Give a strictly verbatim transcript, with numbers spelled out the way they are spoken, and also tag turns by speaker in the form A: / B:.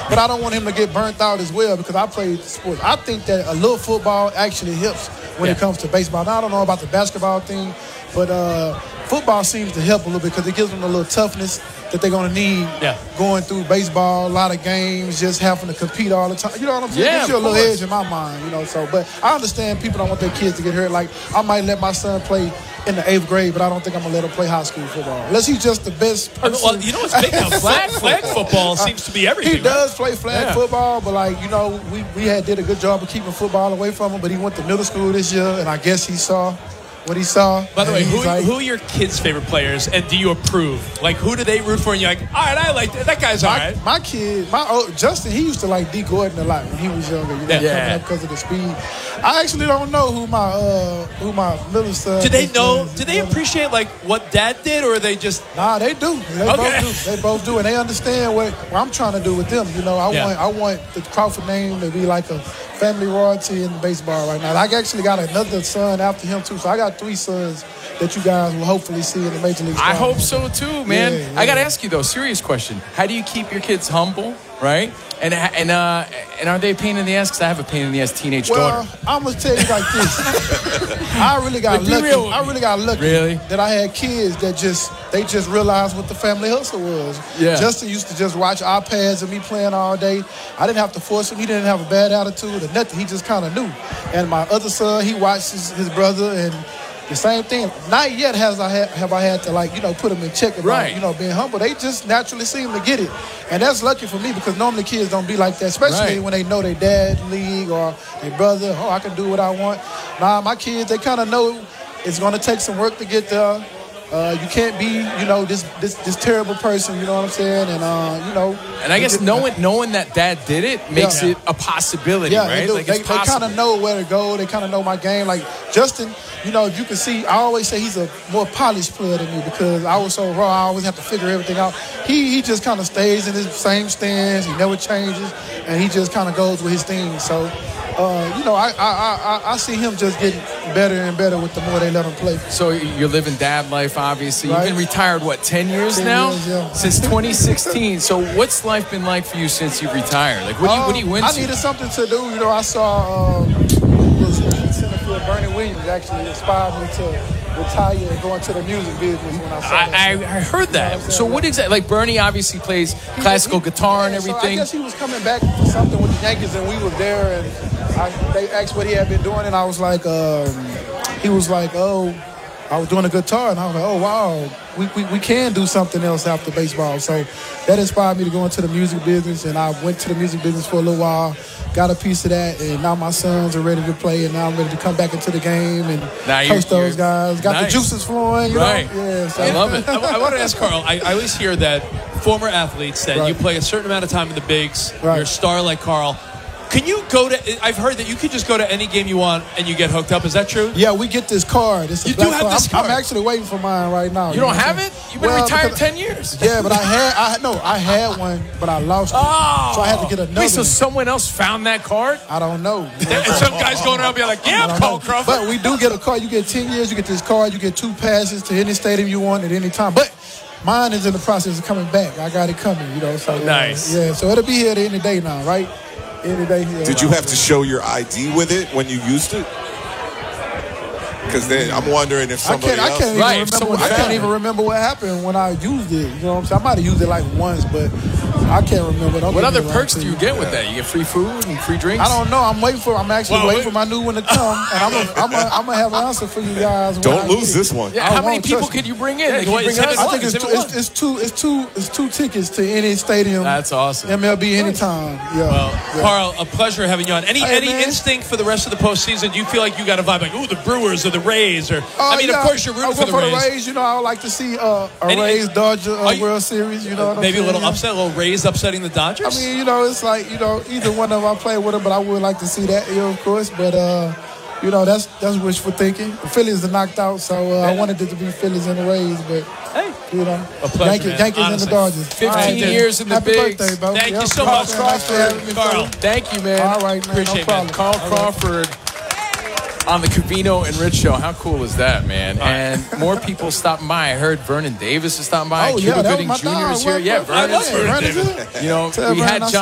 A: but I don't want him to get burnt out as well because I played sports. I think that a little football actually helps when yeah. it comes to baseball. Now, I don't know about the basketball thing, but uh, football seems to help a little bit because it gives them a little toughness that they're going to need
B: yeah.
A: going through baseball, a lot of games, just having to compete all the time. You know what I'm saying?
B: Yeah,
A: it gives you a little
B: course.
A: edge in my mind, you know. So, but I understand people don't want their kids to get hurt. Like, I might let my son play in the eighth grade, but I don't think I'm going to let him play high school football. Unless he's just the best person.
B: Well, you know what's big now? Flag, flag football seems to be everything.
A: He does
B: right?
A: play flag
B: yeah.
A: football, but, like, you know, we, we had did a good job of keeping football away from him, but he went to middle school this year, and I guess he saw what he saw.
B: By the way, who,
A: like,
B: who are your kids' favorite players, and do you approve? Like, who do they root for? And you're like, all right, I like that. That guy's all
A: my,
B: right.
A: My kid, my old, Justin, he used to like D. Gordon a lot when he was younger. You know,
B: yeah.
A: coming up because of the speed. I actually don't know who my uh, who my middle son.
B: Do they know?
A: Is.
B: Do they appreciate like what Dad did, or are they just?
A: Nah, they do. They
B: okay.
A: both do. They both do, and they understand what, what I'm trying to do with them. You know, I
B: yeah.
A: want I want the Crawford name to be like a family royalty in baseball right now. I actually got another son after him too, so I got three sons that you guys will hopefully see in the Major League.
C: I hope so too, man.
A: Yeah, yeah.
C: I got to ask you though, serious question. How do you keep your kids humble, right? And and uh, and are they a pain in the ass? Because I have a pain in the ass teenage
A: well,
C: daughter.
A: I'm gonna tell you like this. I really got
C: Like,
A: lucky.
C: real.
A: I really got lucky
C: Really?
A: that I had kids that just they just realized what the family hustle was.
C: Yeah.
A: Justin used to just watch iPads of me playing all day. I didn't have to force him. He didn't have a bad attitude or nothing. He just kind of knew. And my other son, he watched his, his brother and. The same thing. Not yet has I had, have I had to like you know put them in check about
C: right.
A: you know being humble. They just naturally seem to get it, and that's lucky for me because normally kids don't be like that, especially
C: right.
A: when they know their dad league or their brother. Oh, I can do what I want. Nah, my kids they kind of know it's going to take some work to get there. Uh, you can't be, you know, this, this this terrible person, you know what I'm saying? And, uh, you know.
C: And I guess
A: get,
C: knowing knowing that Dad did it makes
A: yeah.
C: it a possibility,
A: yeah,
C: right?
A: They, do.
C: Like
A: they,
C: it's
A: they kind of
C: possible.
A: know where to go. They kind of know my game. Like, Justin, you know, you can see, I always say he's a more polished player than me because I was so raw. I always have to figure everything out. He he just kind of stays in his same stance. He never changes. And he just kind of goes with his thing. So, uh, you know, I, I, I, I see him just getting better and better with the more they let him play.
C: So you're living dad life, obviously.
A: Right.
C: You've been retired, what, ten years
A: ten
C: now?
A: years, yeah.
C: Since twenty sixteen. So what's life been like for you since you've retired? Like, what do you, what do you
A: Um,
C: win
A: I
C: to?
A: needed something to do. You know, I saw um, who was in center field, Bernie Williams actually inspired me to retire and go into the music business when I saw
C: I, I,
A: that.
C: I heard that.
A: You know what
C: So what exactly? Like Bernie obviously plays classical
A: He-
C: guitar and
A: yeah, so
C: everything.
A: I guess he was coming back for something with the Yankees, and we were there, and I, they asked what he had been doing, and I was like, um, he was like, oh, I was doing a guitar, and I was like, oh, wow, we, we, we can do something else after baseball. So that inspired me to go into the music business, and I went to the music business for a little while, got a piece of that, and now my sons are ready to play, and now I'm ready to come back into the game and
C: Now you're-
A: coach those
C: you're-
A: guys. Got
C: nice.
A: the juices flowing, you
C: Right.
A: know? Yeah, so.
C: I love it.
B: I, I want to ask Carl. I, I always hear that former athletes that
A: Right.
B: you play a certain amount of time in the bigs.
A: Right.
B: You're a star like Carl. Can you go to? I've heard that you could just go to any game you want and you get hooked up. Is that true?
A: Yeah, we get this card. It's a
B: You do
A: black
B: have
A: card.
B: this
A: I'm,
B: card.
A: I'm actually waiting for mine right now.
C: You don't
A: know what
C: have
A: I'm
C: it?
A: saying?
C: You've been
A: Well,
C: retired
A: because-
C: ten years.
A: Yeah, but I had, I no, I had one, but I lost it.
C: Oh.
A: So I had to get another
C: Wait, so
A: one.
C: someone else found that card?
A: I don't know.
B: And some guys going around being like, "Yeah,
A: I
B: I'm
A: don't
B: Carl
A: know.
B: Crawford."
A: But we do get a card. You get ten years. You get this card. You get two passes to any stadium you want at any time. But mine is in the process of coming back. I got it coming. You know. So uh,
C: Nice.
A: Yeah. So it'll be here any day now, right? Any day here.
D: Did you have to show your I D with it when you used it? Because then I'm wondering if
A: I
D: somebody
A: can't. I
D: else.
A: can't even
C: Right,
A: remember.
C: someone
A: I can't
C: found
A: even
C: it.
A: remember what happened when I used it. You know what I'm saying? I might have used it like once, but I can't remember. Don't
C: What
A: give
C: other
A: me a
C: perks
A: lie
C: do
A: to
C: you get with that? You get free food and free drinks?
A: I don't know. I'm waiting for. I'm actually
B: Well,
A: waiting
B: wait.
A: for my new one to come, and I'm gonna, I'm gonna, I'm gonna have an answer for you guys. when I
D: Don't
A: get
D: lose
A: it.
D: this one.
C: Yeah,
A: I
C: how many
A: won't,
C: people
A: trust
C: could
A: me.
C: you bring in?
B: Yeah,
C: They
B: go
C: could bring
B: ahead,
C: us
B: send
A: I think it's
B: It's
A: two,
B: in
A: it's, it's two. It's two. It's two tickets to any stadium.
C: That's awesome.
A: M L B anytime. Yeah.
B: Well,
A: yeah.
B: Carl, a pleasure having you on. Any
A: Hey,
B: any
A: man.
B: instinct for the rest of the postseason? Do you feel like you got a vibe like, ooh, the Brewers or the Rays? Or
A: Uh,
B: I mean,
A: yeah,
B: of course you're rooting
A: I
B: for the
A: root
B: Rays.
A: You know, I would like to see uh, a
B: Any-
A: Rays Dodger uh,
B: Are you-
A: World Series. You know, what I'm
B: Maybe a little
A: saying?
B: upset, a little Rays upsetting the Dodgers.
A: I mean, you know, it's like, you know, either one of them I play with them, but I would like to see that, you know, of course. But, uh, you know, that's that's wishful thinking. The Phillies are knocked out, so uh, I wanted it to be Phillies and the Rays, but,
B: hey,
A: you know,
B: A pleasure,
A: Yankees,
B: man.
A: Yankees and
B: Honestly.
A: the Dodgers.
C: fifteen
A: All right, then.
C: years in the
A: Happy
C: bigs.
A: birthday, bro.
B: Thank you
A: Yep.
B: so
A: Carl,
B: much,
A: thanks for having me,
B: Carl.
A: brother.
C: Thank you, man.
A: All right, man.
B: Appreciate
A: no
B: it, man.
A: problem.
C: Carl
A: All right.
C: Crawford on the Covino and Rich show. How cool is that, man? And more people stopping by. I heard Vernon Davis is stopping by.
A: Oh,
C: Cuba
A: yeah, that was
C: Gooding
A: my
C: Junior
A: dog.
C: is here.
A: What-
C: Yeah,
A: what-
C: Vernon's
B: I love
C: here.
B: Vernon
A: Vernon,
B: Davis.
A: yeah.
C: You know,
A: Tell
C: we
A: Vernon
C: had
A: I
C: John.